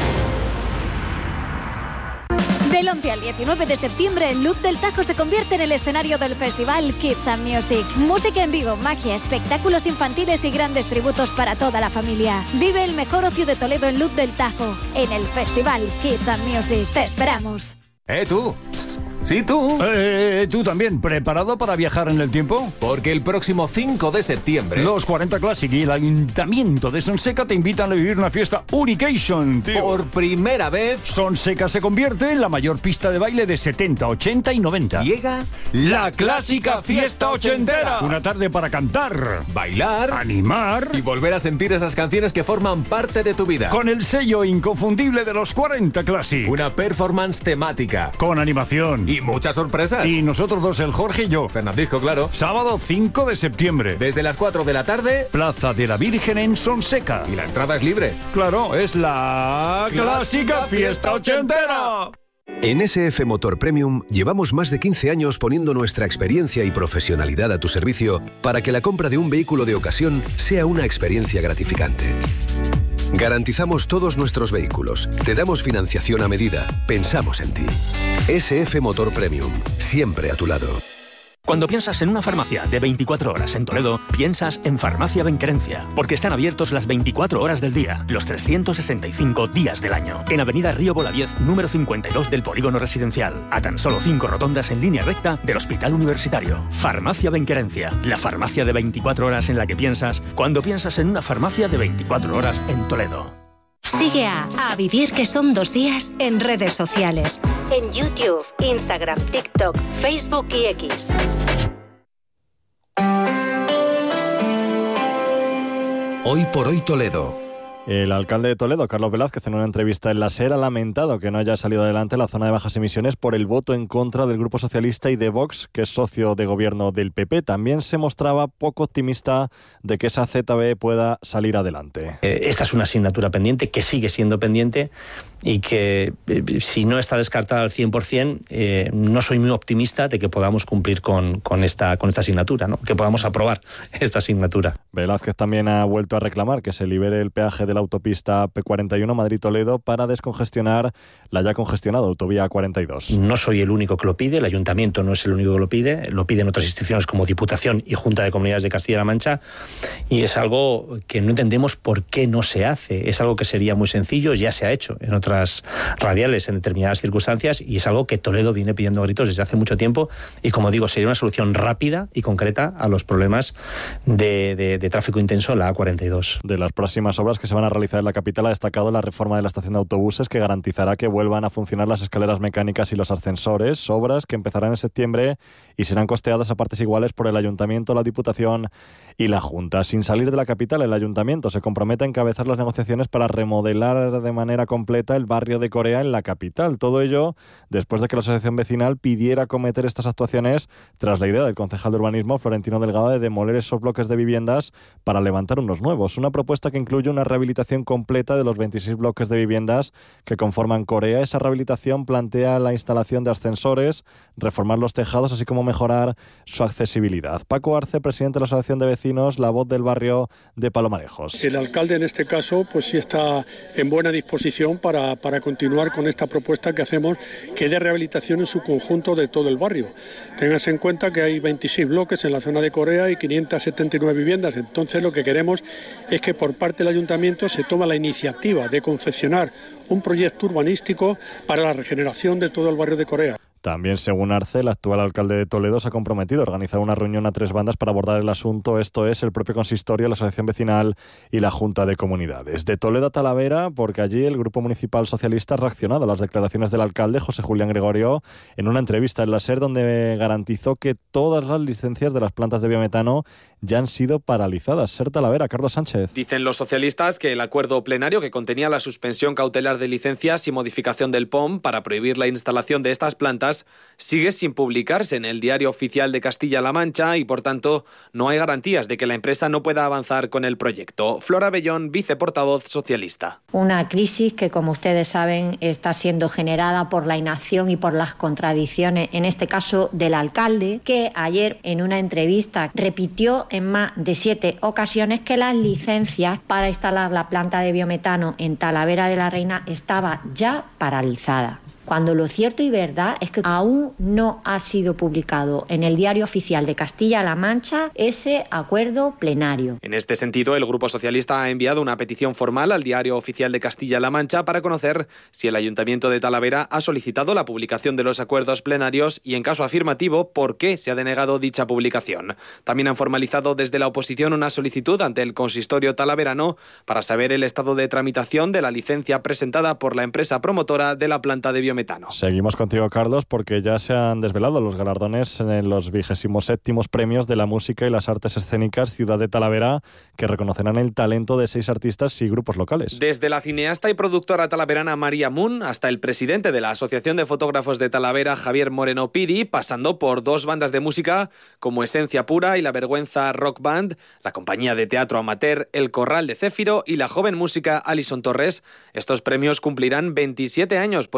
Del once al diecinueve de septiembre, el Luz del Tajo se convierte en el escenario del festival Kids and Music. Música en vivo, magia, espectáculos infantiles y grandes tributos para toda la familia. Vive el mejor ocio de Toledo en Luz del Tajo, en el festival Kids and Music. Te esperamos. ¡Eh, tú! Sí, tú. Eh, tú también, ¿preparado para viajar en el tiempo? Porque el próximo cinco de septiembre... Los cuarenta Classic y el Ayuntamiento de Sonseca te invitan a vivir una fiesta Unication, tío. Por primera vez... Sonseca se convierte en la mayor pista de baile de setenta, ochenta y noventa. Llega la clásica fiesta ochentera. Una tarde para cantar, bailar, animar... y volver a sentir esas canciones que forman parte de tu vida. Con el sello inconfundible de los cuarenta Classic. Una performance temática. Con animación. Y muchas sorpresas. Y nosotros dos, el Jorge y yo. Fernandisco, claro. Sábado cinco de septiembre. Desde las cuatro de la tarde. Plaza de la Virgen en Sonseca. Y la entrada es libre. Claro, es la clásica fiesta ochentera. En S F Motor Premium llevamos más de quince años poniendo nuestra experiencia y profesionalidad a tu servicio para que la compra de un vehículo de ocasión sea una experiencia gratificante. Garantizamos todos nuestros vehículos. Te damos financiación a medida. Pensamos en ti. S F Motor Premium. Siempre a tu lado. Cuando piensas en una farmacia de veinticuatro horas en Toledo, piensas en Farmacia Benquerencia, porque están abiertos las veinticuatro horas del día, los trescientos sesenta y cinco días del año. En Avenida Río Boladiez, número cincuenta y dos del Polígono Residencial, a tan solo cinco rotondas en línea recta del Hospital Universitario. Farmacia Benquerencia, la farmacia de veinticuatro horas en la que piensas cuando piensas en una farmacia de veinticuatro horas en Toledo. Sigue a A Vivir que son dos días en redes sociales. En YouTube, Instagram, TikTok, Facebook y X. Hoy por hoy Toledo. El alcalde de Toledo, Carlos Velázquez, en una entrevista en la SER, ha lamentado que no haya salido adelante la zona de bajas emisiones por el voto en contra del Grupo Socialista y de Vox, que es socio de gobierno del P P. También se mostraba poco optimista de que esa Z B pueda salir adelante. Eh, esta es una asignatura pendiente, que sigue siendo pendiente y que, eh, si no está descartada al cien por ciento, eh, no soy muy optimista de que podamos cumplir con, con, esta, con esta asignatura, ¿no? Que podamos aprobar esta asignatura. Velázquez también ha vuelto a reclamar que se libere el peaje de la autopista P cuarenta y uno Madrid-Toledo para descongestionar la ya congestionada autovía cuarenta y dos. No soy el único que lo pide, el ayuntamiento no es el único que lo pide, lo piden otras instituciones como Diputación y Junta de Comunidades de Castilla-La Mancha, y es algo que no entendemos por qué no se hace. Es algo que sería muy sencillo, ya se ha hecho en otras radiales en determinadas circunstancias, y es algo que Toledo viene pidiendo a gritos desde hace mucho tiempo, y como digo, sería una solución rápida y concreta a los problemas de, de, de tráfico intenso en la A cuarenta y dos. De las próximas obras que se van a realizar en la capital ha destacado la reforma de la estación de autobuses, que garantizará que vuelvan a funcionar las escaleras mecánicas y los ascensores, obras que empezarán en septiembre y serán costeadas a partes iguales por el Ayuntamiento, la Diputación y la Junta. Sin salir de la capital, el Ayuntamiento se compromete a encabezar las negociaciones para remodelar de manera completa el barrio de Corea en la capital. Todo ello después de que la asociación vecinal pidiera acometer estas actuaciones tras la idea del concejal de urbanismo, Florentino Delgado, de demoler esos bloques de viviendas para levantar unos nuevos. Una propuesta que incluye una rehabilitación completa de los veintiséis bloques de viviendas que conforman Corea. Esa rehabilitación plantea la instalación de ascensores, reformar los tejados, así como mejorar su accesibilidad. Paco Arce, presidente de la Asociación de Vecinos, la voz del barrio de Palomarejos. El alcalde en este caso pues sí está en buena disposición para, para continuar con esta propuesta que hacemos, que es de rehabilitación en su conjunto de todo el barrio. Téngase en cuenta que hay veintiséis bloques en la zona de Corea y quinientas setenta y nueve viviendas. Entonces lo que queremos es que por parte del ayuntamiento se toma la iniciativa de confeccionar un proyecto urbanístico para la regeneración de todo el barrio de Corea. También, según Arce, el actual alcalde de Toledo se ha comprometido a organizar una reunión a tres bandas para abordar el asunto. Esto es el propio consistorio, la asociación vecinal y la Junta de Comunidades. De Toledo a Talavera, porque allí el Grupo Municipal Socialista ha reaccionado a las declaraciones del alcalde, José Julián Gregorio, en una entrevista en la SER, donde garantizó que todas las licencias de las plantas de biometano ya han sido paralizadas. SER Talavera, Carlos Sánchez. Dicen los socialistas que el acuerdo plenario que contenía la suspensión cautelar de licencias y modificación del P O M para prohibir la instalación de estas plantas sigue sin publicarse en el Diario Oficial de Castilla-La Mancha y, por tanto, no hay garantías de que la empresa no pueda avanzar con el proyecto. Flora Bellón, viceportavoz socialista. Una crisis que, como ustedes saben, está siendo generada por la inacción y por las contradicciones, en este caso del alcalde, que ayer en una entrevista repitió en más de siete ocasiones que las licencias para instalar la planta de biometano en Talavera de la Reina estaba ya paralizada. Cuando lo cierto y verdad es que aún no ha sido publicado en el Diario Oficial de Castilla-La Mancha ese acuerdo plenario. En este sentido, el Grupo Socialista ha enviado una petición formal al Diario Oficial de Castilla-La Mancha para conocer si el Ayuntamiento de Talavera ha solicitado la publicación de los acuerdos plenarios y, en caso afirmativo, por qué se ha denegado dicha publicación. También han formalizado desde la oposición una solicitud ante el consistorio talaverano para saber el estado de tramitación de la licencia presentada por la empresa promotora de la planta de biometano. Metano. Seguimos contigo, Carlos, porque ya se han desvelado los galardones en los vigésimos séptimos premios de la música y las artes escénicas Ciudad de Talavera, que reconocerán el talento de seis artistas y grupos locales. Desde la cineasta y productora talaverana María Moon hasta el presidente de la Asociación de Fotógrafos de Talavera, Javier Moreno Piri, pasando por dos bandas de música como Esencia Pura y La Vergüenza Rock Band, la compañía de teatro amateur El Corral de Céfiro y la joven música Alison Torres. Estos premios cumplirán veintisiete años poniendo en valor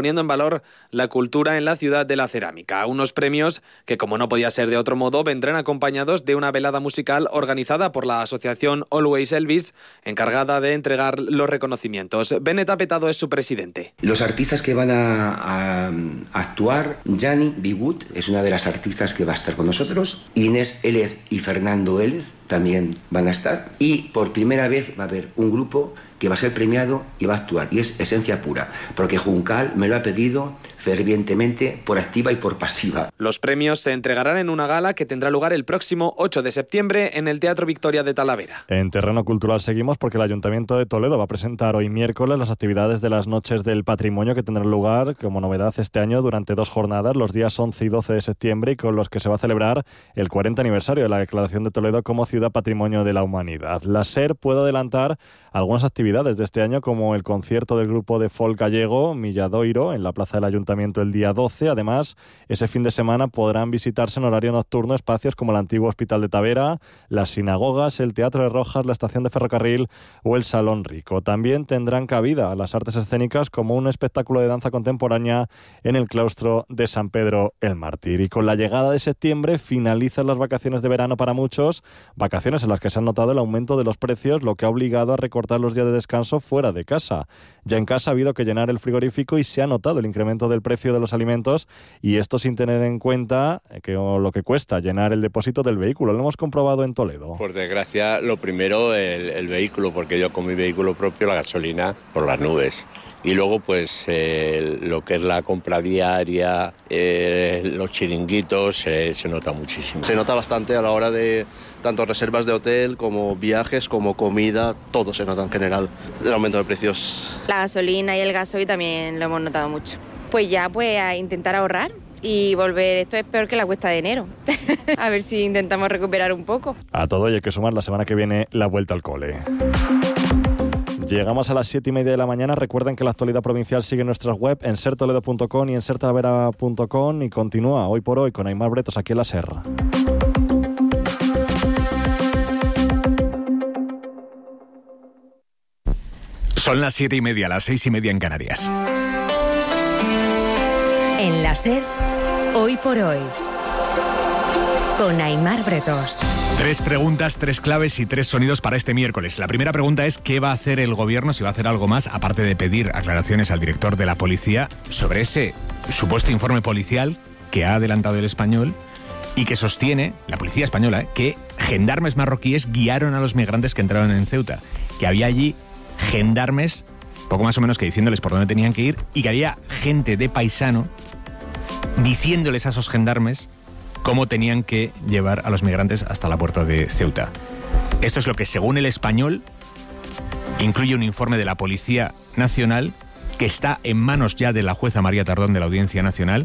valor la cultura en la ciudad de la cerámica. Unos premios que, como no podía ser de otro modo, vendrán acompañados de una velada musical organizada por la asociación Always Elvis, encargada de entregar los reconocimientos. Benet Apetado es su presidente. Los artistas que van a, a, a actuar, Gianni Bigut es una de las artistas que va a estar con nosotros, Inés Élez y Fernando Élez también van a estar, y por primera vez va a haber un grupo que va a ser premiado y va a actuar, y es Esencia Pura, porque Juncal me lo ha pedido fervientemente por activa y por pasiva. Los premios se entregarán en una gala que tendrá lugar el próximo ocho de septiembre en el Teatro Victoria de Talavera. En terreno cultural seguimos porque el Ayuntamiento de Toledo va a presentar hoy miércoles las actividades de las Noches del Patrimonio que tendrán lugar como novedad este año durante dos jornadas, los días once y doce de septiembre, y con los que se va a celebrar el cuarenta aniversario de la declaración de Toledo como Ciudad Patrimonio de la Humanidad. La SER puede adelantar algunas actividades de este año, como el concierto del grupo de folk gallego Milladoiro en la plaza del Ayuntamiento el día doce. Además, ese fin de semana podrán visitarse en horario nocturno espacios como el antiguo Hospital de Tavera, las sinagogas, el Teatro de Rojas, la estación de ferrocarril o el Salón Rico. También tendrán cabida las artes escénicas como un espectáculo de danza contemporánea en el claustro de San Pedro el Mártir. Y con la llegada de septiembre finalizan las vacaciones de verano para muchos, vacaciones en las que se ha notado el aumento de los precios, lo que ha obligado a recortar los días de descanso fuera de casa. Ya en casa ha habido que llenar el frigorífico y se ha notado el incremento del precio de los alimentos, y esto sin tener en cuenta que lo que cuesta llenar el depósito del vehículo. Lo hemos comprobado en Toledo. Por desgracia, lo primero, el, el vehículo, porque yo con mi vehículo propio, la gasolina por las nubes. Y luego, pues, eh, lo que es la compra diaria, eh, los chiringuitos, eh, se nota muchísimo. Se nota bastante a la hora de tanto reservas de hotel como viajes, como comida, todo se nota en general, el aumento de precios. La gasolina y el gasoil también lo hemos notado mucho. Pues ya, pues, a intentar ahorrar y volver. Esto es peor que la cuesta de enero. A ver si intentamos recuperar un poco. A todo hay que sumar la semana que viene la vuelta al cole. Llegamos a las siete y media de la mañana. Recuerden que la actualidad provincial sigue en nuestras web, en ser toledo punto com y en ser talavera punto com, y continúa hoy por hoy con Aimar Bretos aquí en la SER. Son las siete y media, las seis y media en Canarias. En la SER, hoy por hoy, con Aimar Bretos. Tres preguntas, tres claves y tres sonidos para este miércoles. La primera pregunta es ¿qué va a hacer el gobierno, si va a hacer algo más, aparte de pedir aclaraciones al director de la policía sobre ese supuesto informe policial que ha adelantado El Español y que sostiene, la policía española, que gendarmes marroquíes guiaron a los migrantes que entraron en Ceuta, que había allí gendarmes, poco más o menos que diciéndoles por dónde tenían que ir, y que había gente de paisano diciéndoles a esos gendarmes cómo tenían que llevar a los migrantes hasta la puerta de Ceuta. Esto es lo que, según El Español, incluye un informe de la Policía Nacional que está en manos ya de la jueza María Tardón de la Audiencia Nacional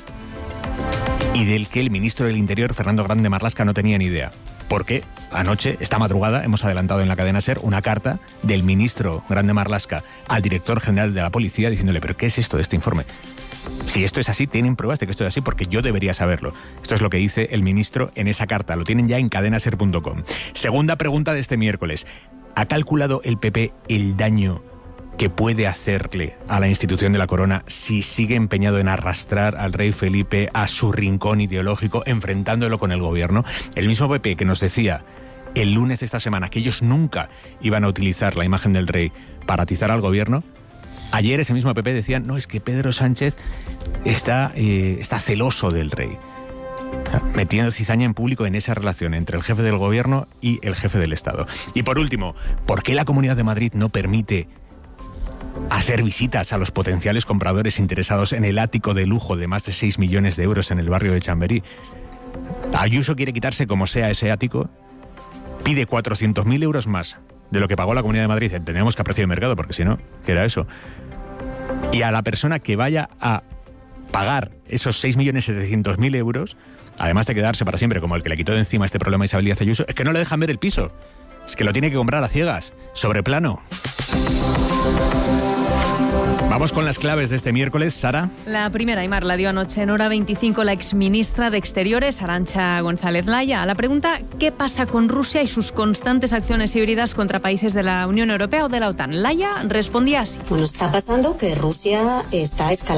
y del que el ministro del Interior, Fernando Grande Marlaska, no tenía ni idea. Porque anoche, esta madrugada, hemos adelantado en la cadena SER una carta del ministro Grande Marlaska al director general de la policía diciéndole ¿pero qué es esto de este informe? Si esto es así, tienen pruebas de que esto es así, porque yo debería saberlo. Esto es lo que dice el ministro en esa carta. Lo tienen ya en cadena ser punto com. Segunda pregunta de este miércoles. ¿Ha calculado el P P el daño que puede hacerle a la institución de la corona si sigue empeñado en arrastrar al rey Felipe a su rincón ideológico, enfrentándolo con el gobierno? El mismo P P que nos decía el lunes de esta semana que ellos nunca iban a utilizar la imagen del rey para atizar al gobierno, ayer ese mismo P P decía, no, es que Pedro Sánchez está, eh, está celoso del rey, metiendo cizaña en público en esa relación entre el jefe del gobierno y el jefe del Estado. Y por último, ¿por qué la Comunidad de Madrid no permite hacer visitas a los potenciales compradores interesados en el ático de lujo de más de seis millones de euros en el barrio de Chamberí? Ayuso quiere quitarse como sea ese ático, pide cuatrocientos mil euros más de lo que pagó la Comunidad de Madrid, entendemos que a precio de mercado, porque si no, ¿qué era eso? Y a la persona que vaya a pagar esos seis millones setecientos mil euros, además de quedarse para siempre como el que le quitó de encima este problema a Isabel Díaz Ayuso, es que no le dejan ver el piso, es que lo tiene que comprar a ciegas, sobre plano. Vamos con las claves de este miércoles, Sara. La primera, Aimar, la dio anoche en hora veinticinco la exministra de Exteriores, Arantxa González Laya. A la pregunta ¿qué pasa con Rusia y sus constantes acciones híbridas contra países de la Unión Europea o de la OTAN? Laya respondía así. Bueno, está pasando que Rusia está escalando